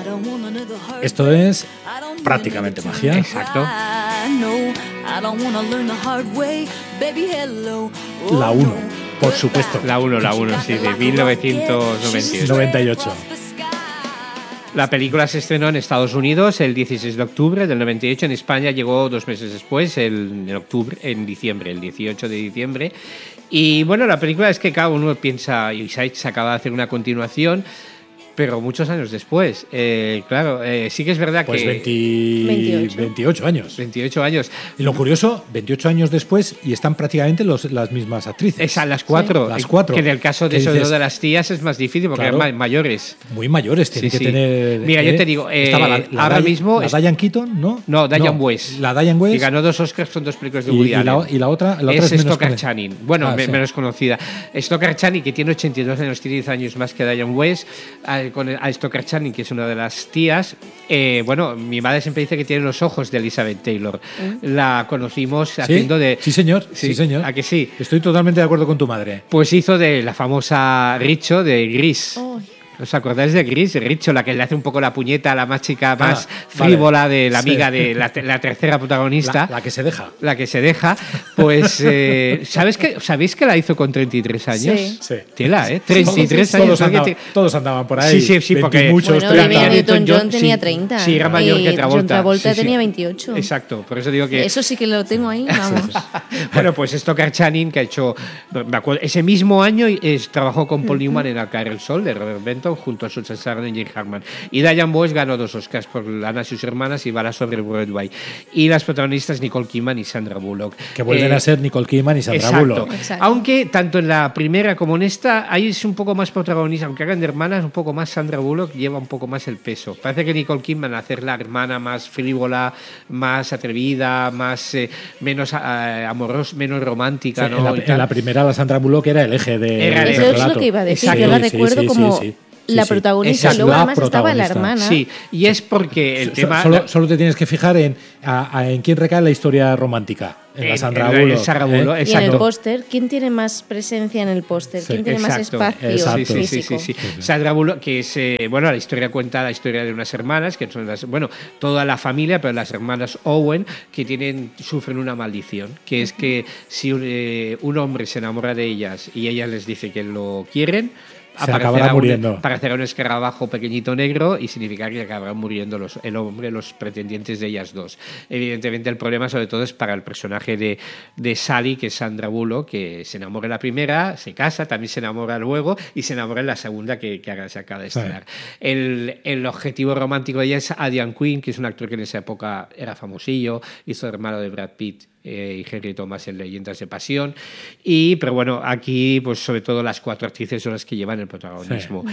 Esto es prácticamente magia. Exacto. La 1, por supuesto. La 1, sí, de 1998. La película se estrenó en Estados Unidos el 16 de octubre del 98. En España llegó 2 meses después, en diciembre, el 18 de diciembre. Y bueno, la película es que cada uno piensa, y se acaba de hacer una continuación, pero muchos años después. Claro, sí que es verdad pues que... 28 años. 28 años. Y lo curioso, 28 años después y están prácticamente las mismas actrices. Esas, las cuatro. Sí. Las 4. Que en el caso de esos dos de las tías es más difícil porque claro, eran mayores. Muy mayores, tienen que tener... Mira, yo te digo, ahora mismo... ¿La Diane Keaton, no? No, Diane West. La Diane West. Que ganó 2 Oscars, son 2 películas de Woody Allen. Y la otra es es Stockard Channing. Bueno, menos sí. conocida. Stockard Channing, que tiene 82 años, tiene 10 años más que Diane West. Con Stockard Channing, que es una de las tías. Bueno, mi madre siempre dice que tiene los ojos de Elizabeth Taylor. La conocimos haciendo de... Sí, señor. Sí, señor. ¿A que sí? Estoy totalmente de acuerdo con tu madre. Pues hizo de la famosa Richo de Gris. Oh. ¿Os acordáis de Gris? Richo, la que le hace un poco la puñeta a la más chica, más frívola de la amiga de la tercera protagonista. La que se deja. La que se deja. Pues, ¿sabéis que la hizo con 33 años? Sí. Tela, ¿eh? 33 años. Todos andaban por ahí. Sí, porque... Bueno, Olivia Newton-John tenía 30. Sí, era mayor que Travolta. John Travolta tenía 28. Exacto, por eso digo que... Eso sí que lo tengo ahí, vamos. Bueno, pues Stockard Channing, que ha hecho... Me acuerdo, ese mismo año trabajó con Paul Newman en Al caer el sol, de Robert Benton, junto a Susan Sarandon y Jane Hackman. Y Diane West ganó 2 Oscars por Ana y sus hermanas y Balas sobre Broadway. Y las protagonistas Nicole Kidman y Sandra Bullock. Que vuelven a ser Nicole Kidman y Sandra Bullock. Exacto. Aunque tanto en la primera como en esta, ahí es un poco más protagonista, aunque hagan de hermanas, un poco más Sandra Bullock lleva un poco más el peso. Parece que Nicole Kidman, hacer la hermana más frívola, más atrevida, menos amorosa, menos romántica. Sí, ¿no? en la primera, la Sandra Bullock era el eje de... Eso es lo que iba a decir. Yo la recuerdo como... La protagonista, sí. Luego además estaba la hermana. Sí, y es porque el tema... Solo te tienes que fijar en quién recae la historia romántica. En la Sandra Bullock. Y en el póster, ¿quién tiene más presencia en el póster? ¿Quién tiene más espacio físico? Sí. Sandra Bullock, que es... la historia cuenta la historia de unas hermanas, que son toda la familia, pero las hermanas Owen, que sufren una maldición, que es que si un hombre se enamora de ellas y ellas les dice que lo quieren... Se acabará muriendo. Aparecerá un escarabajo pequeñito negro y significa que acabarán muriendo el hombre, los pretendientes de ellas dos. Evidentemente el problema sobre todo es para el personaje de Sally, que es Sandra Bullock, que se enamora en la primera, se casa, también se enamora luego y se enamora en la segunda que se acaba de estrenar. El objetivo romántico de ella es Adrian Quinn, que es un actor que en esa época era famosillo, hizo hermano de Brad Pitt y Henry Thomas en Leyendas de Pasión, pero bueno, aquí pues sobre todo las 4 actrices son las que llevan el protagonismo.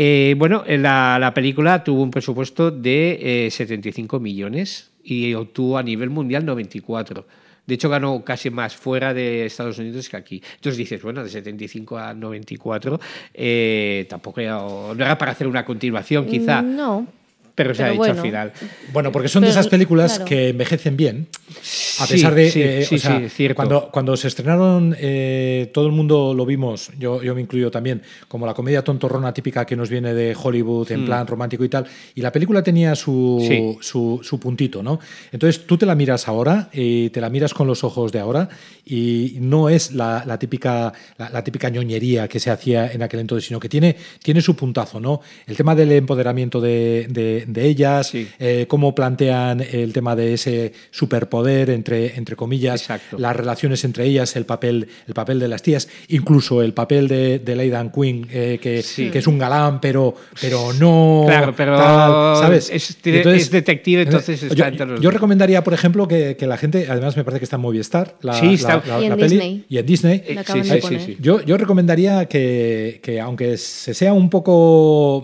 La película tuvo un presupuesto de 75 millones y obtuvo a nivel mundial 94. De hecho, ganó casi más fuera de Estados Unidos que aquí. Entonces dices, bueno, de 75 a 94 tampoco no era para hacer una continuación, quizá. No. Pero se ha hecho al final. Bueno, porque son de esas películas que envejecen bien. A pesar de... cierto. Cuando se estrenaron, todo el mundo lo vimos, yo me incluyo también, como la comedia tontorrona típica que nos viene de Hollywood, en plan romántico y tal. Y la película tenía su puntito, ¿no? Entonces tú te la miras ahora, te la miras con los ojos de ahora y no es la típica ñoñería que se hacía en aquel entonces, sino que tiene su puntazo, ¿no? El tema del empoderamiento de ellas, cómo plantean el tema de ese superpoder, entre comillas, las relaciones entre ellas, el papel de las tías, incluso el papel de Aidan Quinn, que es un galán, pero no... Claro, pero tal, ¿sabes? Es detective, entonces... Yo recomendaría, por ejemplo, que la gente, además me parece que está en Movistar, la en peli, Disney. Y en Disney. Yo recomendaría que aunque se sea un poco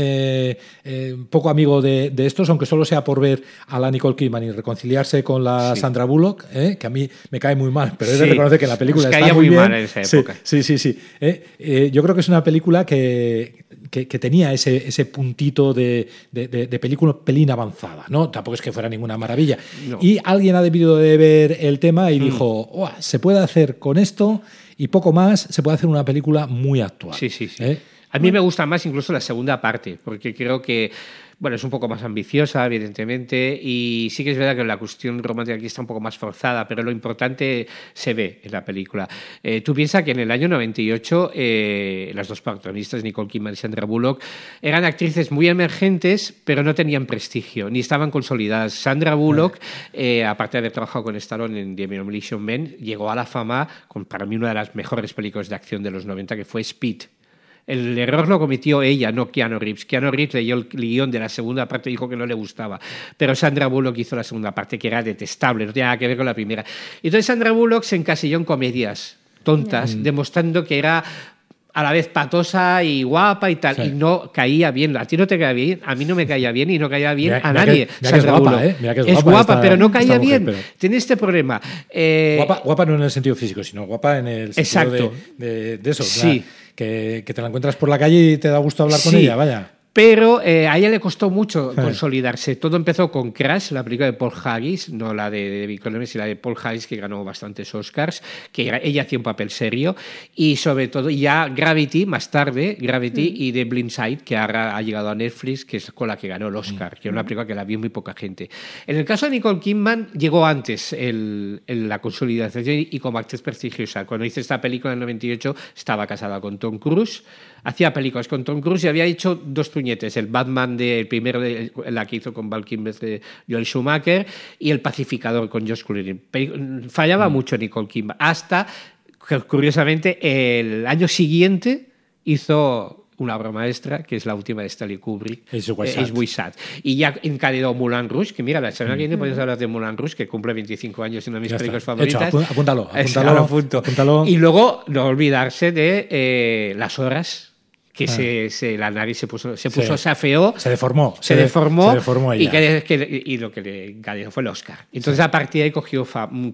amigo de estos, aunque solo sea por ver a la Nicole Kidman y reconciliarse con la Sandra Bullock, que a mí me cae muy mal, pero he de reconocer que la película está muy bien. Mal en esa época. Sí. Yo creo que es una película que tenía ese puntito de película pelín avanzada, ¿no? Tampoco es que fuera ninguna maravilla. No. Y alguien ha debido de ver el tema y dijo, se puede hacer con esto y poco más, se puede hacer una película muy actual. Sí. A mí me gusta más incluso la segunda parte, porque creo que es un poco más ambiciosa, evidentemente, y sí que es verdad que la cuestión romántica aquí está un poco más forzada, pero lo importante se ve en la película. Tú piensas que en el año 98 las dos protagonistas, Nicole Kidman y Sandra Bullock, eran actrices muy emergentes, pero no tenían prestigio, ni estaban consolidadas. Sandra Bullock, aparte de haber trabajado con Stallone en The Demolition Man, llegó a la fama con, para mí, una de las mejores películas de acción de los 90, que fue Speed. El error lo cometió ella, no Keanu Reeves. Keanu Reeves leyó el guión de la segunda parte y dijo que no le gustaba. Pero Sandra Bullock hizo la segunda parte, que era detestable, no tenía nada que ver con la primera. Y entonces Sandra Bullock se encasilló en comedias tontas, demostrando que era a la vez patosa y guapa y tal, y no caía bien. A ti no te caía bien, a mí no me caía bien y no caía bien a nadie. Mira que es guapa, Mira que es guapa, pero no caía bien. Pero... Tiene este problema. Guapa no en el sentido físico, sino guapa en el sentido de eso. Sí. Que te la encuentras por la calle y te da gusto hablar con ella, vaya. Pero a ella le costó mucho consolidarse. Todo empezó con Crash, la película de Paul Haggis, no la de David Cronenberg, sino la de Paul Haggis, que ganó bastantes Oscars, que ella hacía un papel serio, y sobre todo ya Gravity, más tarde, y The Blind Side, que ahora ha llegado a Netflix, que es con la que ganó el Oscar, que es una película que la vio muy poca gente. En el caso de Nicole Kidman, llegó antes la consolidación y como actriz prestigiosa. Cuando hizo esta película en el 98, estaba casada con Tom Cruise, hacía películas con Tom Cruise y había hecho dos puñetes, el Batman el primero la que hizo con Val Kilmer de Joel Schumacher y El Pacificador con Josh Clooney. Fallaba mucho Nicole Kidman, hasta que curiosamente el año siguiente hizo una obra maestra, que es la última de Stanley Kubrick, Es muy sad. Y ya encadenó Moulin Rouge, que mira, la semana que viene podemos hablar de Moulin Rouge, que cumple 25 años, una de mis películas favoritas. Hecho, apúntalo. Y luego no olvidarse de Las Horas, que la nariz se afeó. Se deformó ella. Y lo que le encadenó fue el Oscar. Entonces, a partir de ahí cogió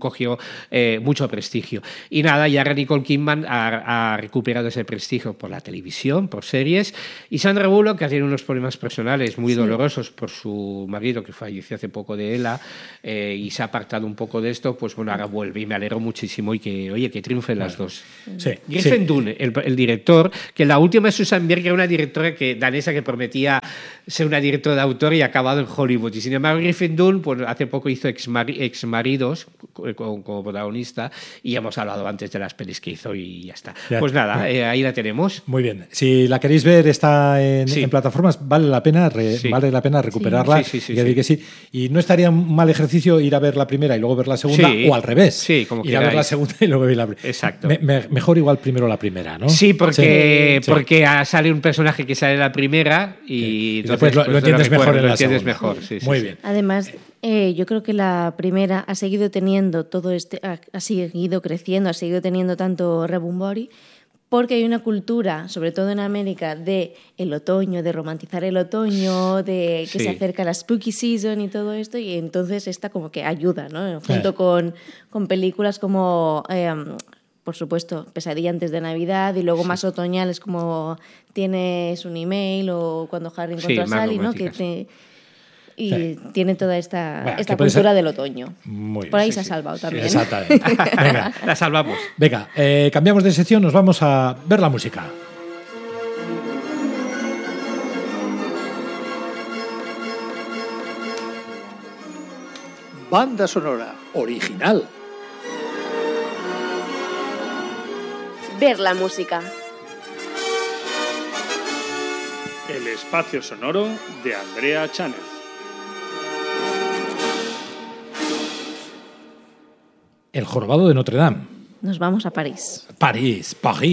mucho prestigio. Y nada, ya Nicole Kidman ha recuperado ese prestigio por la televisión, por series. Y Sandra Bullock, que ha tenido unos problemas personales muy dolorosos por su marido, que falleció hace poco de ELA, y se ha apartado un poco de esto, pues bueno, ahora vuelve. Y me alegro muchísimo y que triunfen las dos. Griffin Dunne, el director, que la última es Susan Bier, que era una directora danesa que prometía ser una directora de autor y ha acabado en Hollywood. Y sin embargo, Griffin Dunne pues, hace poco hizo Exmaridos como protagonista y hemos hablado antes de las pelis que hizo y ya está. Pues nada, ahí la tenemos. Muy bien. Si la queréis ver, está en plataformas, vale la pena recuperarla. Sí. Que sí. Y no estaría un mal ejercicio ir a ver la primera y luego ver la segunda, o al revés. Sí, como ir a ver la segunda y luego ver la primera. Exacto. Mejor igual primero la primera, ¿no? Sí, porque sale un personaje que sale en la primera y después lo entiendes mejor en la segunda. Mejor. Muy bien. Además, yo creo que la primera ha seguido teniendo ha seguido creciendo, ha seguido teniendo tanto rebumbori, porque hay una cultura, sobre todo en América, de el otoño, de romantizar el otoño, de que se acerca la spooky season y todo esto, y entonces esta como que ayuda, ¿no? Junto con películas como... por supuesto, Pesadilla antes de Navidad, y luego más otoñales como Tienes un email o Cuando Harry encontró a Sally, ¿no? Tiene toda esta cultura del otoño. Muy bien, por ahí se ha salvado también. Exactamente. Venga, la salvamos. Venga, cambiamos de sección, nos vamos a ver la música. Banda sonora original. Ver la música. El espacio sonoro de Andrea Chánez. El jorobado de Notre Dame. Nos vamos a París. París.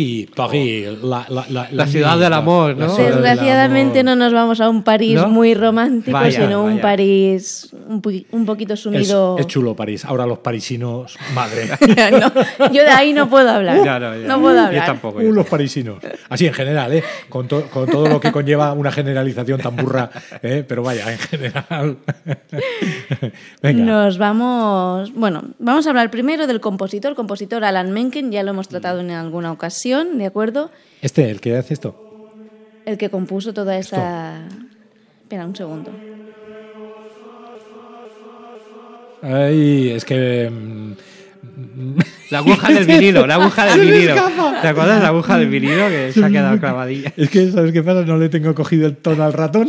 La ciudad del amor, ¿no? Desgraciadamente no nos vamos a un París muy romántico, sino un París un poquito sumido... Es chulo París. Ahora los parisinos, madre. No, yo de ahí no puedo hablar. No puedo hablar. Yo tampoco. Los parisinos. Así en general, con todo lo que conlleva una generalización tan burra, pero vaya, en general. Venga. Vamos a hablar primero del compositor. El compositor Alan Menken, ya lo hemos tratado en alguna ocasión, ¿de acuerdo? ¿El que hace esto? El que compuso toda esta... Espera un segundo. Ay, es que La aguja del vinilo, la aguja del vinilo. ¿Te acuerdas de la aguja del vinilo que se ha quedado clavadilla? Es que, ¿sabes qué pasa? No le tengo cogido el tono al ratón.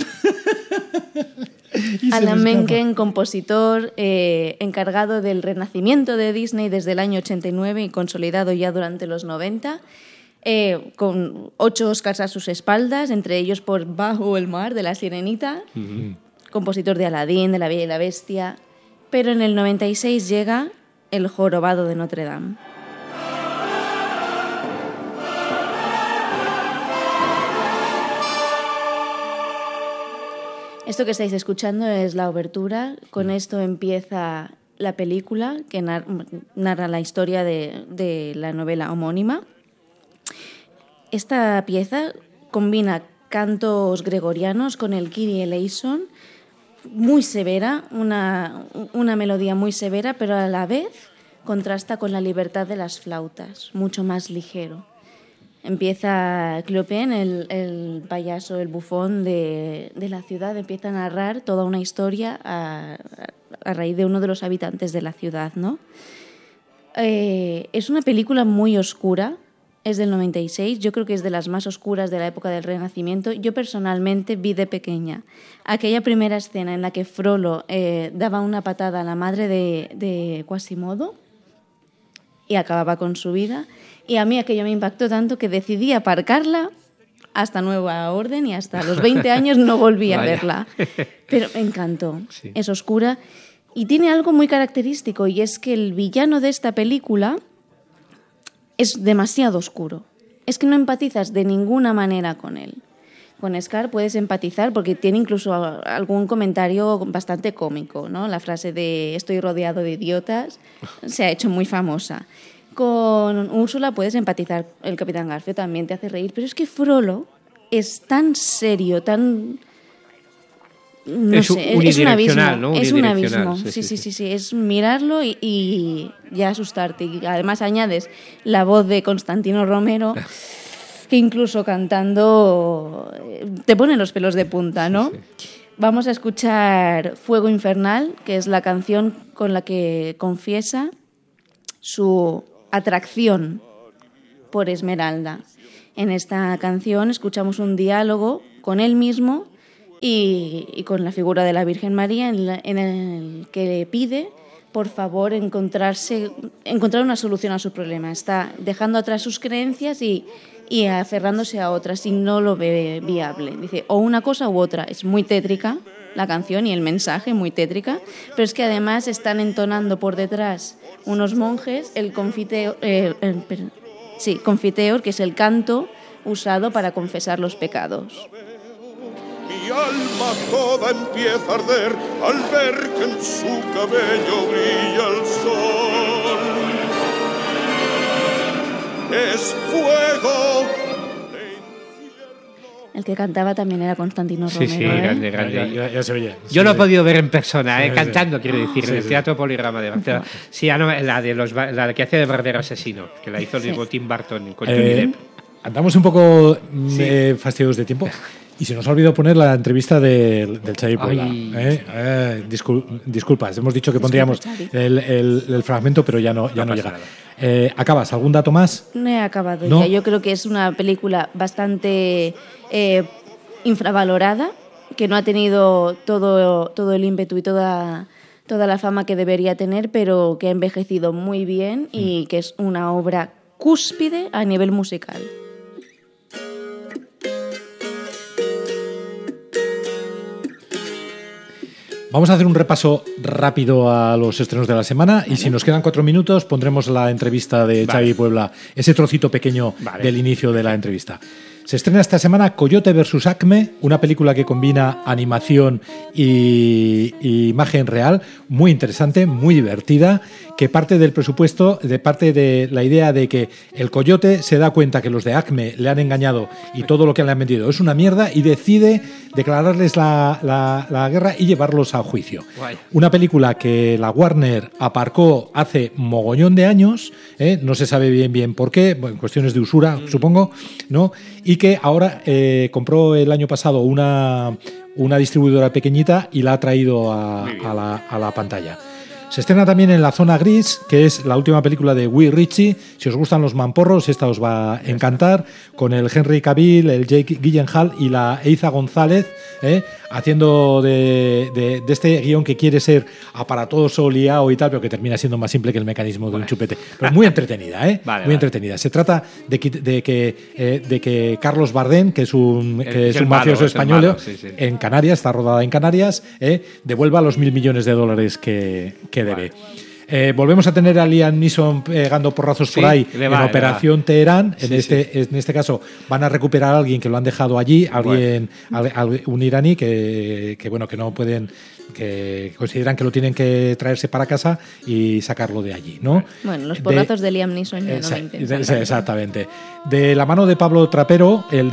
Alan Menken, compositor encargado del renacimiento de Disney desde el año 89 y consolidado ya durante los 90, con 8 Oscars a sus espaldas, entre ellos por Bajo el mar, de La Sirenita, compositor de Aladín, de La Bella y la Bestia, pero en el 96 llega El jorobado de Notre Dame. Esto que estáis escuchando es la obertura. Con esto empieza la película que narra la historia de la novela homónima. Esta pieza combina cantos gregorianos con el Kyrie eleison, muy severa, una melodía muy severa, pero a la vez contrasta con la libertad de las flautas, mucho más ligero. Empieza Clopin, el payaso, el bufón de la ciudad, empieza a narrar toda una historia a raíz de uno de los habitantes de la ciudad, ¿no? Es una película muy oscura, es del 96, yo creo que es de las más oscuras de la época del Renacimiento. Yo personalmente vi de pequeña aquella primera escena en la que Frollo daba una patada a la madre de Quasimodo y acababa con su vida. Y a mí aquello me impactó tanto que decidí aparcarla hasta nueva orden y hasta los 20 años no volví a verla. Pero me encantó. Sí. Es oscura y tiene algo muy característico, y es que el villano de esta película es demasiado oscuro. Es que no empatizas de ninguna manera con él. Con Scar puedes empatizar porque tiene incluso algún comentario bastante cómico, ¿no? La frase de "estoy rodeado de idiotas" se ha hecho muy famosa. Con Úrsula puedes empatizar, el Capitán Garfio también te hace reír, pero es que Frollo es tan serio, tan... No sé, es un abismo, ¿no? Es un abismo. Sí. Es mirarlo y ya asustarte. Y además añades la voz de Constantino Romero, que incluso cantando te pone los pelos de punta, ¿no? Sí. Vamos a escuchar Fuego Infernal, que es la canción con la que confiesa su atracción por Esmeralda. En esta canción escuchamos un diálogo con él mismo y con la figura de la Virgen María en el que le pide, por favor, encontrar una solución a su problema. Está dejando atrás sus creencias y aferrándose a otras y no lo ve viable. Dice, o una cosa u otra. Es muy tétrica la canción y el mensaje, muy tétrica, pero es que además están entonando por detrás unos monjes el confiteor, que es el canto usado para confesar los pecados. Mi alma toda empieza a arder al ver que en su cabello brilla el sol. Es fuego. El que cantaba también era Constantino Romero. Sí, grande. Ya se oye. Yo lo he podido ver en persona, cantando, quiero decir, en el Teatro Poligrama de Barcelona. Sí, la que hace de barbero asesino, que la hizo el mismo Tim Burton con Johnny Depp. Andamos un poco fastidiados de tiempo. Y se nos ha olvidado poner la entrevista del Xavi Puebla. Disculpas, hemos dicho que pondríamos el fragmento, pero ya no llega. ¿Acabas? ¿Algún dato más? No he acabado ya. Yo creo que es una película bastante infravalorada, que no ha tenido todo el ímpetu y toda la fama que debería tener, pero que ha envejecido muy bien y que es una obra cúspide a nivel musical. Vamos a hacer un repaso rápido a los estrenos de la semana y si nos quedan 4 minutos pondremos la entrevista de Xavi Puebla, ese trocito pequeño del inicio de la entrevista. Se estrena esta semana Coyote vs. Acme, una película que combina animación y imagen real, muy interesante, muy divertida, que parte del presupuesto, parte de la idea de que el coyote se da cuenta que los de Acme le han engañado y todo lo que le han vendido es una mierda y decide declararles la guerra y llevarlos a juicio. Guay. Una película que la Warner aparcó hace mogollón de años, no se sabe bien por qué, cuestiones de usura, supongo, ¿no? Y que ahora compró el año pasado una distribuidora pequeñita y la ha traído a la pantalla. Se estrena también en La Zona Gris, que es la última película de Guy Ritchie. Si os gustan los mamporros, esta os va a encantar, con el Henry Cavill, el Jake Gyllenhaal y la Eiza González, haciendo de este guión que quiere ser aparatoso, liado y tal, pero que termina siendo más simple que el mecanismo de un chupete. Pero muy entretenida, muy entretenida. Se trata de que Carlos Bardem, que es un mafioso español, en Canarias, está rodada en Canarias, devuelva los $1.000 millones que debe. Volvemos a tener a Liam Neeson pegando porrazos por ahí en Operación Teherán. En este caso van a recuperar a alguien que lo han dejado allí, un iraní que no pueden, que consideran que lo tienen que traerse para casa y sacarlo de allí, ¿no? Los porrazos de Liam Neeson ya no lo intentan. Exactamente. De la mano de Pablo Trapero, el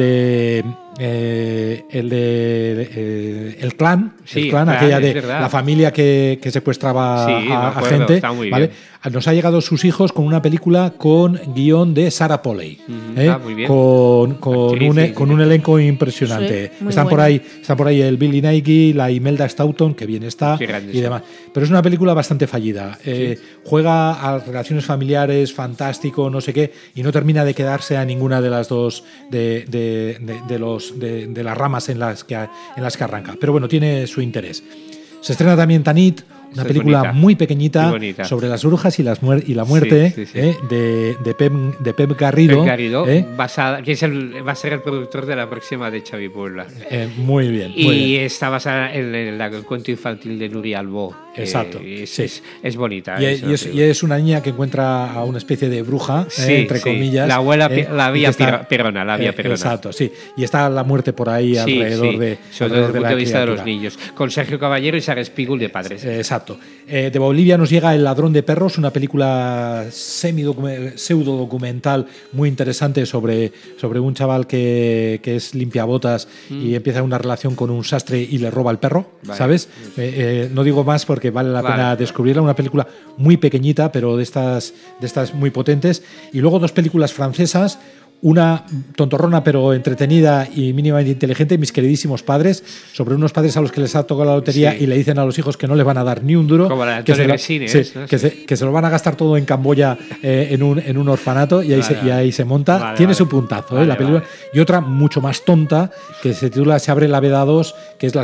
clan, aquella de la familia que secuestraba a gente, ¿vale? Nos ha llegado Sus hijos con una película con guión de Sarah Polley, muy bien. con un elenco impresionante. Están por ahí el Billy Nighy, la Imelda Staunton, que bien está, y demás. Pero es una película bastante fallida. Juega a relaciones familiares, fantástico, no sé qué, y no termina de quedarse a ninguna de las dos de las ramas en las que arranca. Pero bueno, tiene su interés. Se estrena también Tanit, una película muy pequeñita sobre las brujas y la muerte de Pep Garrido. Que va a ser el productor de la próxima de Xavi Puebla. Muy bien. Está basada en el cuento infantil de Núria Albó. Exacto. Es bonita. Y es una niña que encuentra a una especie de bruja, entre comillas. La abuela, la vía Perona. Exacto, sí. Y está la muerte por ahí alrededor de. Sobre todo desde el punto de vista de los niños. Con Sergio Caballero y Sara Spiegel de padres. Exacto. De Bolivia nos llega El ladrón de perros, una película pseudo-documental muy interesante sobre un chaval que es limpiabotas y empieza una relación con un sastre y le roba el perro, ¿sabes? No digo más porque vale la pena descubrirla. Una película muy pequeñita, pero de estas muy potentes. Y luego 2 películas francesas. Una tontorrona pero entretenida y mínimamente inteligente, Mis queridísimos padres, sobre unos padres a los que les ha tocado la lotería y le dicen a los hijos que no les van a dar ni un duro, que se lo van a gastar todo en Camboya, en un orfanato, y ahí se monta. Tiene su puntazo, la película. Y otra mucho más tonta que se titula Se abre la veda 2, que es la